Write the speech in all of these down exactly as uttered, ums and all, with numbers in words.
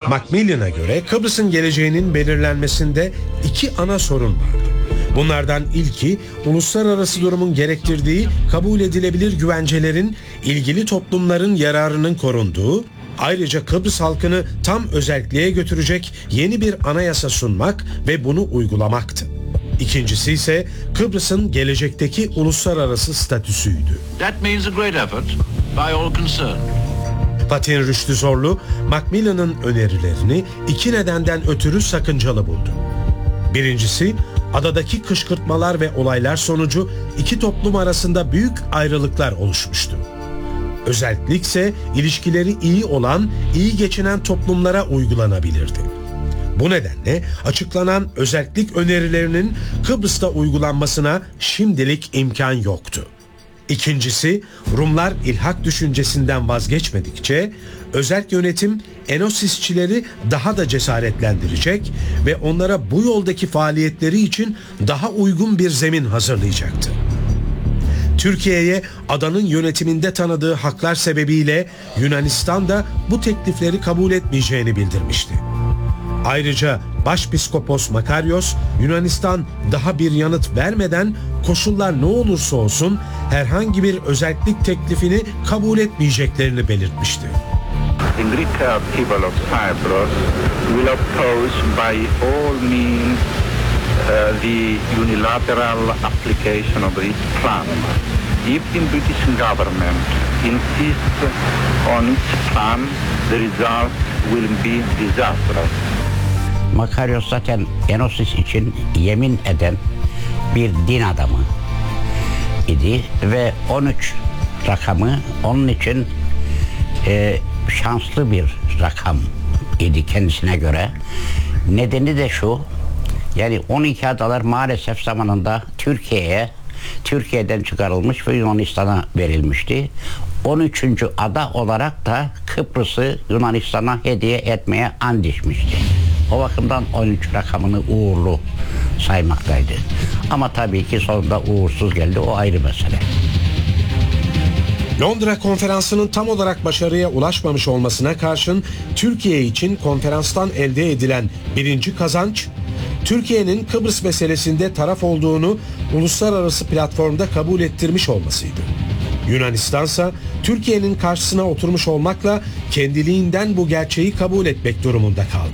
Macmillan'a göre Kıbrıs'ın geleceğinin belirlenmesinde iki ana sorun vardı. Bunlardan ilki, uluslararası durumun gerektirdiği kabul edilebilir güvencelerin ilgili toplumların yararının korunduğu, ayrıca Kıbrıs halkını tam özerkliğe götürecek yeni bir anayasa sunmak ve bunu uygulamaktı. İkincisi ise Kıbrıs'ın gelecekteki uluslararası statüsüydü. That means a great effort by all concerned. Fatih Rüştü Zorlu, Macmillan'ın önerilerini iki nedenden ötürü sakıncalı buldu. Birincisi, adadaki kışkırtmalar ve olaylar sonucu iki toplum arasında büyük ayrılıklar oluşmuştu. Özellik ise ilişkileri iyi olan, iyi geçinen toplumlara uygulanabilirdi. Bu nedenle açıklanan özellik önerilerinin Kıbrıs'ta uygulanmasına şimdilik imkan yoktu. İkincisi, Rumlar ilhak düşüncesinden vazgeçmedikçe özerk yönetim Enosisçileri daha da cesaretlendirecek ve onlara bu yoldaki faaliyetleri için daha uygun bir zemin hazırlayacaktı. Türkiye'ye adanın yönetiminde tanıdığı haklar sebebiyle Yunanistan da bu teklifleri kabul etmeyeceğini bildirmişti. Ayrıca Başpiskopos Makarios, Yunanistan daha bir yanıt vermeden koşullar ne olursa olsun herhangi bir özellik teklifini kabul etmeyeceklerini belirtmişti. The Greek people of Cyprus will oppose by all means uh, the unilateral application of this plan. If the British government insists on its plan, the result will be disastrous. Makarios zaten Enosis için yemin eden bir din adamı idi ve on üç rakamı onun için e, şanslı bir rakam idi kendisine göre. Nedeni de şu, yani on iki adalar maalesef zamanında Türkiye'ye Türkiye'den çıkarılmış ve Yunanistan'a verilmişti. on üçüncü ada olarak da Kıbrıs'ı Yunanistan'a hediye etmeye and içmişti. O bakımdan on üç rakamını uğurlu saymaktaydı. Ama tabii ki sonunda uğursuz geldi, o ayrı mesele. Londra Konferansı'nın tam olarak başarıya ulaşmamış olmasına karşın Türkiye için konferanstan elde edilen birinci kazanç, Türkiye'nin Kıbrıs meselesinde taraf olduğunu uluslararası platformda kabul ettirmiş olmasıydı. Yunanistansa Türkiye'nin karşısına oturmuş olmakla kendiliğinden bu gerçeği kabul etmek durumunda kaldı.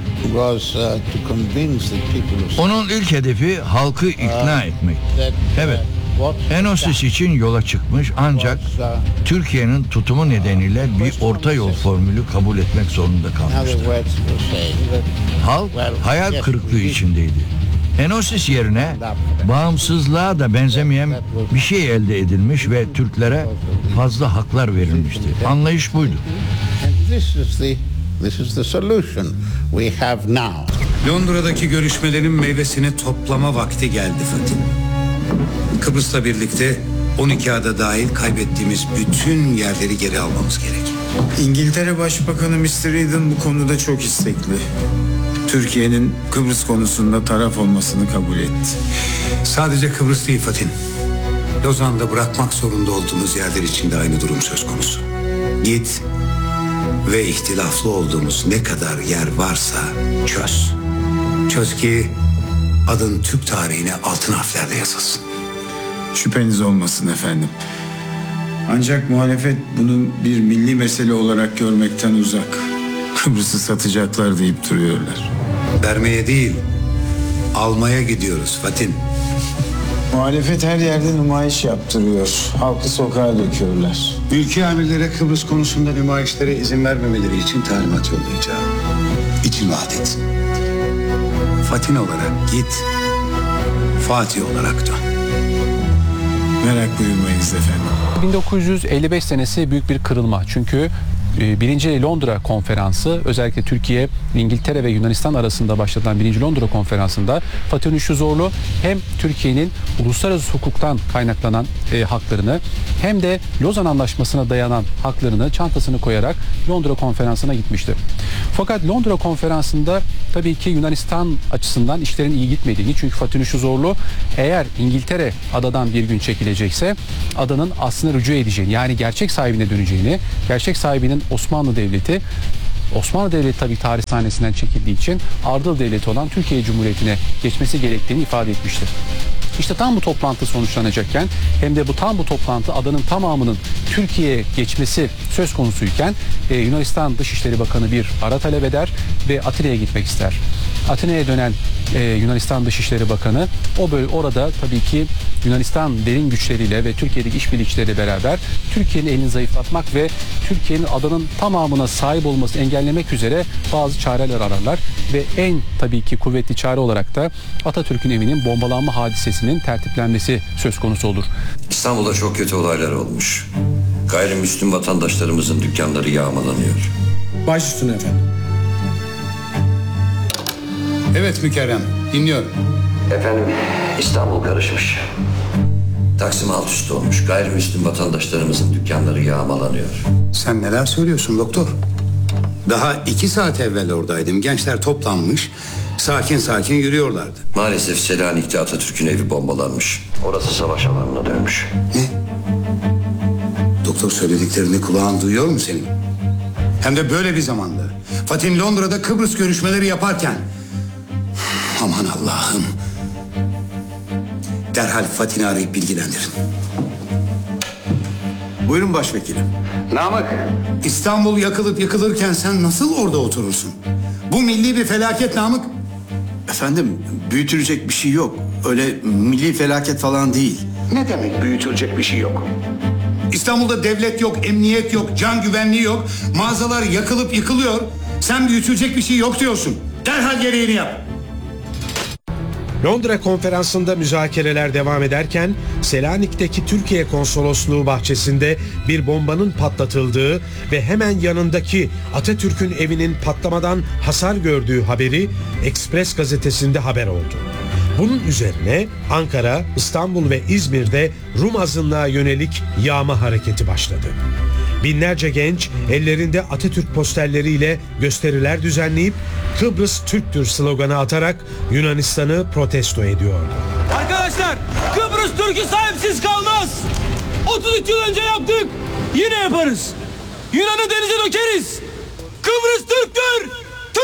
Onun ilk hedefi halkı ikna etmek. Evet, Enosis için yola çıkmış ancak Türkiye'nin tutumu nedeniyle bir orta yol formülü kabul etmek zorunda kalmıştı. Halk hayal kırıklığı içindeydi. Enosis yerine bağımsızlığa da benzemeyen bir şey elde edilmiş ve Türklere fazla haklar verilmişti. Anlayış buydu. This is the solution we have now. Londra'daki görüşmelerin meyvesini toplama vakti geldi Fatih. Kıbrıs'la birlikte on iki ada dahil kaybettiğimiz bütün yerleri geri almamız gerek. İngiltere Başbakanı mister Eden bu konuda çok istekli. Türkiye'nin Kıbrıs konusunda taraf olmasını kabul etti. Sadece Kıbrıs değil Fatih. Lozan'da bırakmak zorunda olduğumuz yerler için de aynı durum söz konusu. Git ve ihtilaflı olduğumuz ne kadar yer varsa çöz. Çöz ki adın Türk tarihine altın harflerle yazılsın. Şüpheniz olmasın efendim. Ancak muhalefet bunu bir milli mesele olarak görmekten uzak. Kıbrıs'ı satacaklar deyip duruyorlar. Vermeye değil, almaya gidiyoruz Fatih. Muhalefet her yerde nümayiş yaptırıyor. Halkı sokağa döküyorlar. Ülke amirlere Kıbrıs konusunda nümayişlere izin vermemeleri için talimat yollayacağım. İçin rahat etsin. Fatih olarak git, Fatih olarak dön. Merak buyurmayınız efendim. bin dokuz yüz elli beş senesi büyük bir kırılma. Çünkü Birinci Londra Konferansı, özellikle Türkiye, İngiltere ve Yunanistan arasında başlatılan Birinci Londra Konferansı'nda Fatih Rüştü Zorlu hem Türkiye'nin uluslararası hukuktan kaynaklanan e, haklarını hem de Lozan Anlaşması'na dayanan haklarını çantasını koyarak Londra Konferansı'na gitmişti. Fakat Londra Konferansı'nda tabii ki Yunanistan açısından işlerin iyi gitmediğini, çünkü Fatih Rüştü Zorlu eğer İngiltere adadan bir gün çekilecekse adanın aslına rücu edeceğini, yani gerçek sahibine döneceğini, gerçek sahibinin Osmanlı Devleti Osmanlı Devleti tabii tarih sahnesinden çekildiği için Ardıl Devleti olan Türkiye Cumhuriyeti'ne geçmesi gerektiğini ifade etmiştir. İşte tam bu toplantı sonuçlanacakken hem de bu tam bu toplantı adanın tamamının Türkiye'ye geçmesi söz konusuyken e, Yunanistan Dışişleri Bakanı bir ara talep eder ve Atina'ya gitmek ister. Atina'ya dönen e, Yunanistan Dışişleri Bakanı o böyle orada tabii ki Yunanistan derin güçleriyle ve Türkiye'deki işbirlikçileriyle beraber Türkiye'nin elini zayıflatmak ve Türkiye'nin adanın tamamına sahip olmasını engellemek üzere bazı çareler ararlar ve en tabii ki kuvvetli çare olarak da Atatürk'ün evinin bombalanma hadisesinin tertiplenmesi söz konusu olur. İstanbul'da çok kötü olaylar olmuş. Gayrimüslim vatandaşlarımızın dükkanları yağmalanıyor. Baş üstüne efendim. Evet Mükerrem, dinliyorum. Efendim, İstanbul karışmış. Taksim alt üst olmuş. Gayrimüslim vatandaşlarımızın dükkanları yağmalanıyor. Sen neler söylüyorsun doktor? Daha iki saat evvel oradaydım. Gençler toplanmış, sakin sakin yürüyorlardı. Maalesef Selanik'te Atatürk'ün evi bombalanmış. Orası savaş alanına dönmüş. Ne? Doktor, söylediklerini kulağın duyuyor mu senin? Hem de böyle bir zamanda. Fatih Londra'da Kıbrıs görüşmeleri yaparken. Aman Allah'ım. Derhal Fatih'i arayıp bilgilendirin. Buyurun başvekilim. Namık, İstanbul yakılıp yıkılırken sen nasıl orada oturursun? Bu milli bir felaket Namık. Efendim, büyütülecek bir şey yok. Öyle milli felaket falan değil. Ne demek büyütülecek bir şey yok? İstanbul'da devlet yok, emniyet yok, can güvenliği yok. Mağazalar yakılıp yıkılıyor. Sen büyütülecek bir şey yok diyorsun. Derhal gereğini yap. Londra konferansında müzakereler devam ederken Selanik'teki Türkiye konsolosluğu bahçesinde bir bombanın patlatıldığı ve hemen yanındaki Atatürk'ün evinin patlamadan hasar gördüğü haberi Express gazetesinde haber oldu. Bunun üzerine Ankara, İstanbul ve İzmir'de Rum azınlığa yönelik yağma hareketi başladı. Binlerce genç ellerinde Atatürk posterleriyle gösteriler düzenleyip Kıbrıs Türktür sloganı atarak Yunanistan'ı protesto ediyordu. Arkadaşlar, Kıbrıs Türk'ü sahipsiz kalmaz. otuz üç yıl önce yaptık, yine yaparız. Yunan'ı denize dökeriz. Kıbrıs Türktür.